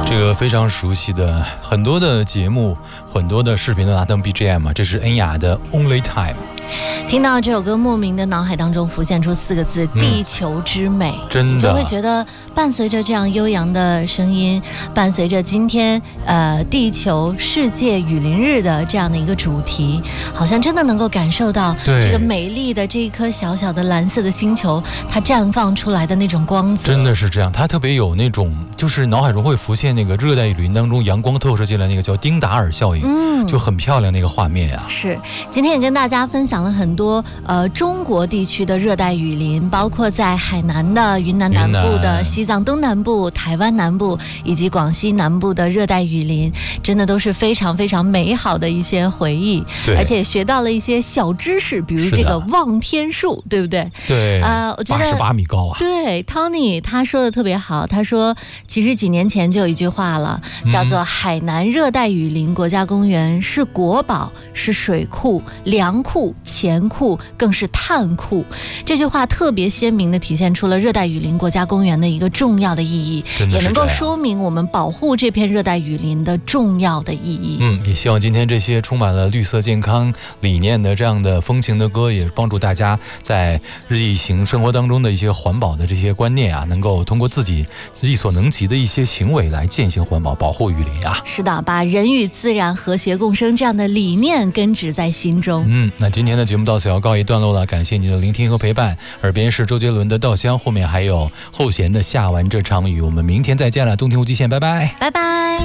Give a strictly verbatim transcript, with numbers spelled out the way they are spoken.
这个非常熟悉的很多的节目，很多的视频都拿当 B G M 啊，这是恩雅的 Only Time。 听到这首歌，莫名的脑海当中浮现出四个字： 嗯、 地球之美。 真的， 就会觉得伴随着这样悠扬的声音，伴随着今天呃地球世界雨林日的这样的一个主题，好像真的能够感受到这个美丽的这一颗小小的蓝色的星球，它绽放出来的那种光泽。 真的是这样，它特别有那种，就是脑海中会浮现那个热带雨林当中阳光透射进来那个叫丁达尔效应，嗯，就很漂亮那个画面呀、啊。 是，今天也跟大家分享了很多呃中国地区的热带雨林，包括在海南的云南南部的、西藏东南部、台湾南部以及广西南部的热带雨林，真的都是非常非常美好的一些回忆，而且学到了一些小知识，比如这个望天树，对不对？ 对， 呃，我觉得八十八米高啊。 对 ，Tony 他说的特别好，他说其实几年前就有一句话了，叫做海南热带雨林国家公园是国宝，是水库、粮库、钱库，更是碳库。这句话特别鲜明地体现出了热带雨林国家公园的一个重要的意义，也能够说明我们保护这片热带雨林的重要的意义。 嗯，也希望今天这些充满了绿色健康理念的这样的风情的歌，也帮助大家在日行生活当中的一些环保的这些观念啊，能够通过自己力所能及的一些行为来践行环保，保护雨林啊。 是的，把人与自然和谐共生这样的理念根植在心中。 嗯，那今天的节目到此要告一段落了，感谢你的聆听和陪伴。耳边是周杰伦的《稻香》，后面还有后弦的《下完这场雨》。我们明天再见了，东听无极限，拜拜， 拜拜。